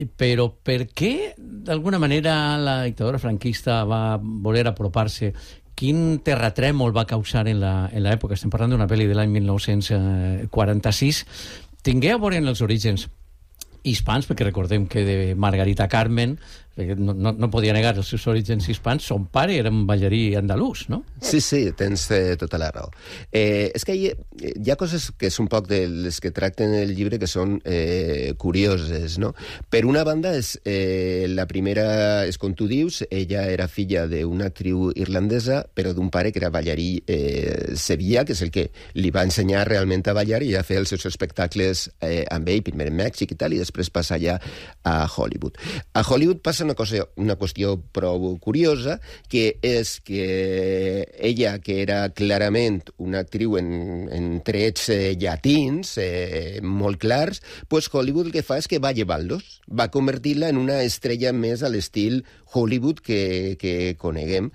Però per què, d'alguna manera, la dictadura franquista va voler apropar-se? Quin terratrèmol va causar en l'època? Estem parlant d'una pel·li de l'any 1946. Tingué a veure en els orígens hispans, perquè recordem que de Margarita Carmen, perquè no podia negar els seus orígens hispans, son pare era un ballarí andalús, no? Sí, tens tota la raó. És que hi ha coses que és un poc de les que tracten el llibre que són curioses, no? Per una banda, la primera és com tu dius, ella era filla d'una actriu irlandesa, però d'un pare que era ballarí sevillà, que és el que li va ensenyar realment a ballar i a fer els seus espectacles amb ell, primer en Mèxic i tal, i després passa allà a Hollywood. A Hollywood passa una qüestió prou curiosa, que és que ella, que era clarament una actriu en trets llatins molt clars, pues Hollywood el que fa és que va llevar-los, va convertir-la en una estrella més a l'estil Hollywood que coneguem.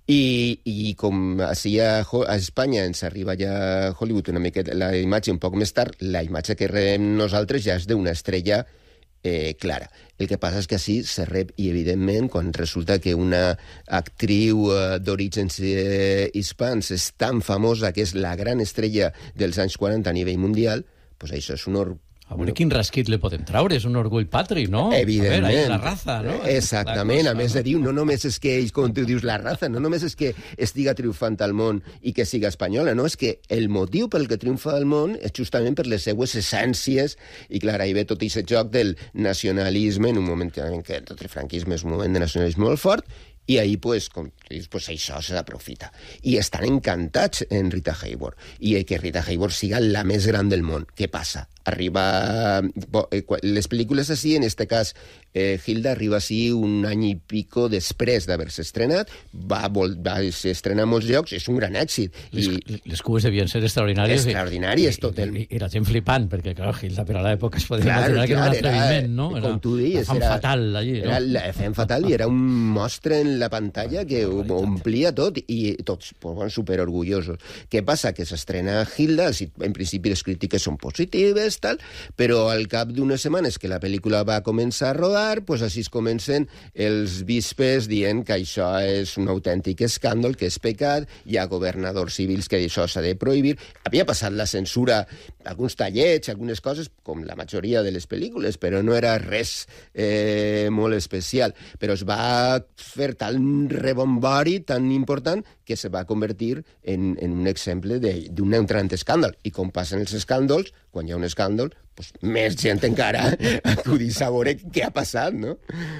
I com així a Espanya ens arriba ja a Hollywood una miqueta la imatge un poc més tard, la imatge que rebem nosaltres ja és d'una estrella clara. El que passa és que així se rep, i evidentment, quan resulta que una actriu d'orígens hispans és tan famosa que és la gran estrella dels anys 40 a nivell mundial, doncs això és un orgull. A veure quin rasquit li podem traure, és un orgull patri, no? Evidentment. A veure, la raza, no? Exactament, a més de dir, no només és que, com tu dius, la raza, no només és que estiga triomfant al món i que siga espanyola, no, és que el motiu pel que triomfa al món és justament per les seues essències, i clar, ahí ve tot aquest joc del nacionalisme, en un moment en què tot el franquisme és un moment de nacionalisme molt fort, i ahir, pues, això s'aprofita. I estan encantats en Rita Hayworth. I que Rita Hayworth siga la més gran del món. Què passa? Arriba... Les pel·lícules així, en este cas, Hilda arriba així un any i pico després d'haver-se estrenat, va s'estrenar a molts llocs, és un gran èxit. Les cues devien ser extraordinàries. Extraordinàries, tot el... I la gent flipant, perquè, clar, Hilda, per a l'època es podia imaginar que era un atreviment, no? Com tu dius, era... La fatal, allí, no? Era la fem fatal i era un mostre en la pantalla que omplia tot, i tots superorgullosos. Què passa? Que s'estrena Hilda, en principi les crítiques són positives, tal, però al cap d'unes setmanes que la pel·lícula va començar a rodar, pues així es comencen els bispes dient que això és un autèntic escàndol, que és pecat, hi ha governadors civils que això s'ha de prohibir. Havia passat la censura, alguns tallets, algunes coses, com la majoria de les pel·lícules, però no era res molt especial. Però es va fer tal rebombori tan important que se va convertir en un exemple d'un gran escàndol. I com passen els escàndols, quan hi ha un escàndol, doncs més gent encara acudís a veure què ha passat, no?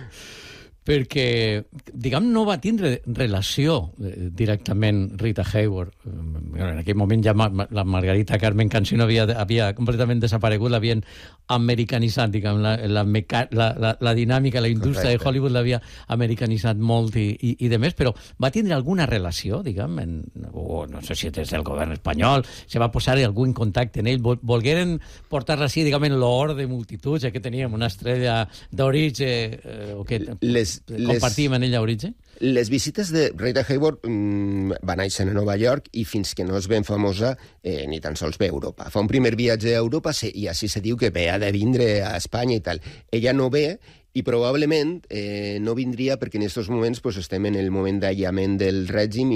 Perquè, diguem, no va tindre relació directament Rita Hayworth. En aquell moment ja la Margarita Carmen Canción havia completament desaparegut, l'havien americanitzat, diguem, la dinàmica, la indústria de Hollywood l'havia americanitzat molt i de més, però va tindre alguna relació, diguem, no sé si des del govern espanyol, se va posar algun contacte en ell, volgueren portar-la així, diguem, en l'or de multituds, ja que teníem una estrella d'origen, o que... compartíem en ella origen? Les visites de Rita Hayworth va néixer a Nova York i fins que no és ben famosa ni tan sols ve a Europa. Fa un primer viatge a Europa i així se diu que ve ha de vindre a Espanya i tal. Ella no ve i probablement no vindria perquè en aquests moments pues, estem en el moment d'aïllament del règim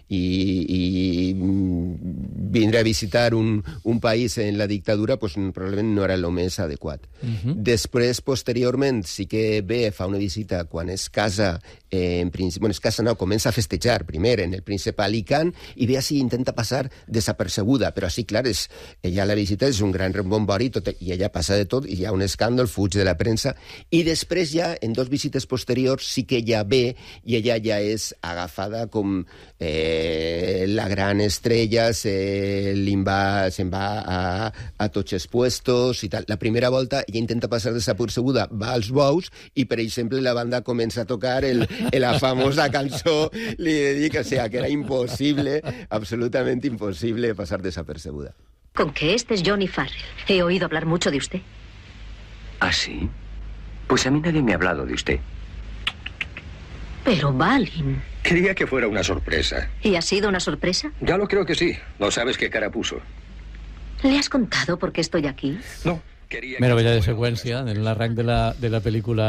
i vindre a visitar un país en la dictadura pues, probablement no era el més adequat. Després, posteriorment, sí que ve, fa una visita quan es casa, es casa no, comença a festejar primer en el príncep Alicant i ve així intenta passar desapercebuda, però sí, clar, ella la visita és un gran rebombori i ella passa de tot i hi ha un escàndol, fuig de la premsa i després ja, en dos visites posteriors, sí que ja ve i ella ja és agafada com la gran estrella, se'n va a tots els puestos i tal. La primera volta ella intenta passar desapercebuda, va als bous i, per exemple, la banda comença a tocar la famosa cançó, li dedica, o sea, que era imposible, absolutamente imposible pasar desapercebuda. ¿Con que este es Johnny Farrell? He oído hablar mucho de usted. ¿Ah, sí? Pues a mí nadie me ha hablado de usted. Pero Balin... Quería que fuera una sorpresa. ¿Y ha sido una sorpresa? Ya lo creo que sí. No sabes qué cara puso. ¿Le has contado por qué estoy aquí? No, Meravella de seqüència en l'arranc de la pel·lícula